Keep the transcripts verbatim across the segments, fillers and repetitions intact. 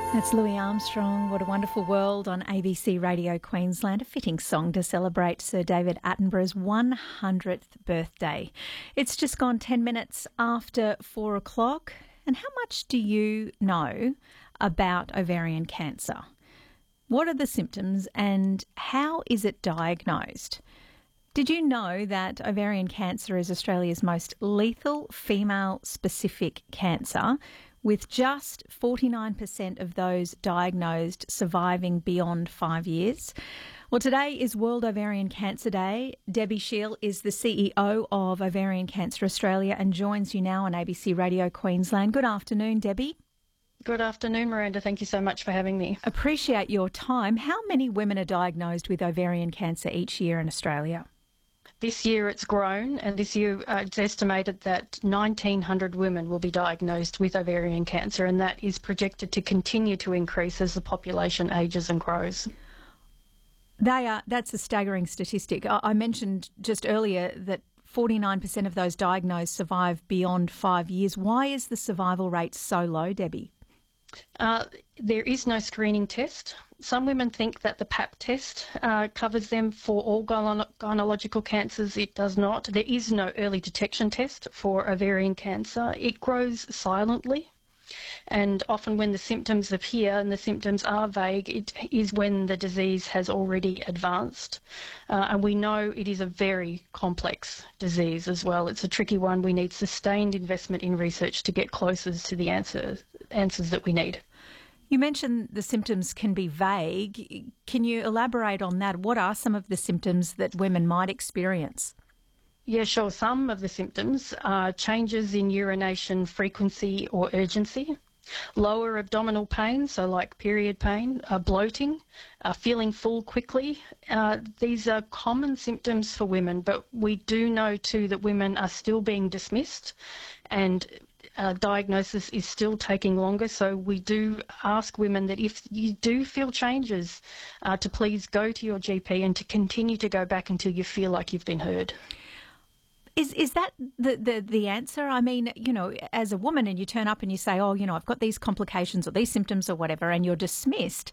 That's Louis Armstrong, What a Wonderful World on A B C Radio Queensland, a fitting song to celebrate Sir David Attenborough's one hundredth birthday. It's just gone ten minutes after four o'clock. And how much do you know about ovarian cancer? What are the symptoms and how is it diagnosed? Did you know that ovarian cancer is Australia's most lethal female-specific cancer, with just forty-nine percent of those diagnosed surviving beyond five years? Well, today is World Ovarian Cancer Day. Debbie Shiel is the C E O of Ovarian Cancer Australia and joins you now on A B C Radio Queensland. Good afternoon, Debbie. Good afternoon, Miranda. Thank you so much for having me. Appreciate your time. How many women are diagnosed with ovarian cancer each year in Australia? This year it's grown, and this year uh, it's estimated that nineteen hundred women will be diagnosed with ovarian cancer, and that is projected to continue to increase as the population ages and grows. They are, that's a staggering statistic. I, I mentioned just earlier that forty-nine percent of those diagnosed survive beyond five years. Why is the survival rate so low, Debbie? Uh, there is no screening test. Some women think that the pap test uh, covers them for all gyno- gynecological cancers. It does not. There is no early detection test for ovarian cancer. It grows silently, and often when the symptoms appear, and the symptoms are vague, it is when the disease has already advanced. Uh, and we know it is a very complex disease as well. It's a tricky one. We need sustained investment in research to get closer to the answers, answers that we need. You mentioned the symptoms can be vague. Can you elaborate on that? What are some of the symptoms that women might experience? Yeah, sure. Some of the symptoms are changes in urination frequency or urgency, lower abdominal pain, so like period pain, uh, bloating, uh, feeling full quickly. Uh, these are common symptoms for women, but we do know too that women are still being dismissed, and Uh, diagnosis is still taking longer, so we do ask women that if you do feel changes, uh, to please go to your G P and to continue to go back until you feel like you've been heard. Is is that the, the, the answer? I mean, you know, as a woman and you turn up and you say, oh, you know, I've got these complications or these symptoms or whatever, and you're dismissed.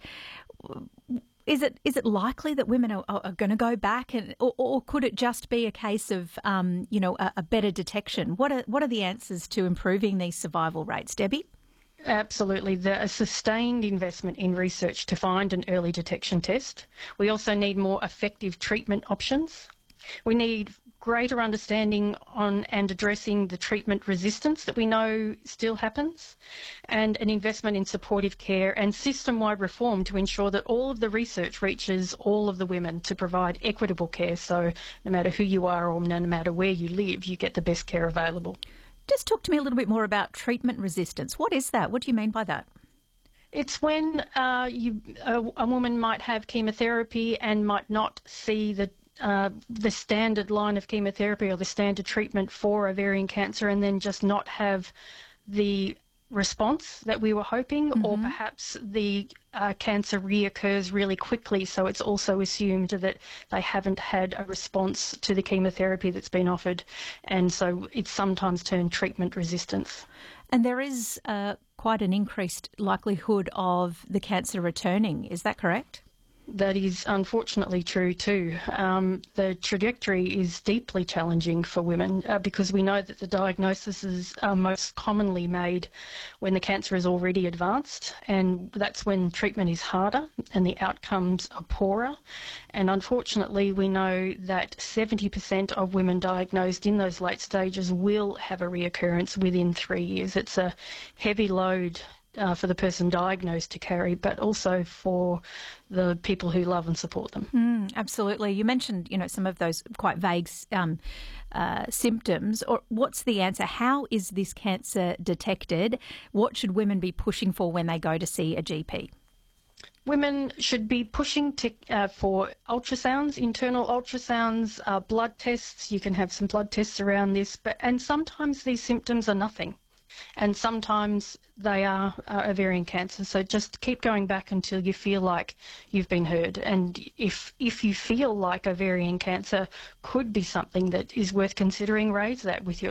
Is it is it likely that women are, are going to go back, and or, or could it just be a case of um, you know a, a better detection? What are what are the answers to improving these survival rates, Debbie? Absolutely. The, a sustained investment in research to find an early detection test. We also need more effective treatment options. We need greater understanding on and addressing the treatment resistance that we know still happens, and an investment in supportive care and system-wide reform to ensure that all of the research reaches all of the women to provide equitable care, so no matter who you are or no matter where you live, you get the best care available. Just talk to me a little bit more about treatment resistance. What is that? What do you mean by that? It's when uh, you, a, a woman might have chemotherapy and might not see the Uh, the standard line of chemotherapy or the standard treatment for ovarian cancer, and then just not have the response that we were hoping, mm-hmm. or perhaps the uh, cancer reoccurs really quickly, so it's also assumed that they haven't had a response to the chemotherapy that's been offered, and so it's sometimes termed treatment resistance. And there is uh, quite an increased likelihood of the cancer returning, is that correct? That is unfortunately true too. Um, the trajectory is deeply challenging for women uh, because we know that the diagnoses are most commonly made when the cancer is already advanced, and that's when treatment is harder and the outcomes are poorer. And unfortunately, we know that seventy percent of women diagnosed in those late stages will have a reoccurrence within three years. It's a heavy load Uh, for the person diagnosed to carry, but also for the people who love and support them. Mm, absolutely. You mentioned, you know, some of those quite vague um, uh, symptoms. Or what's the answer? How is this cancer detected? What should women be pushing for when they go to see a G P? Women should be pushing to, uh, for ultrasounds, internal ultrasounds, uh, blood tests. You can have some blood tests around this, but and sometimes these symptoms are nothing. And sometimes they are uh, ovarian cancer. So just keep going back until you feel like you've been heard. And if if you feel like ovarian cancer could be something that is worth considering, raise that with your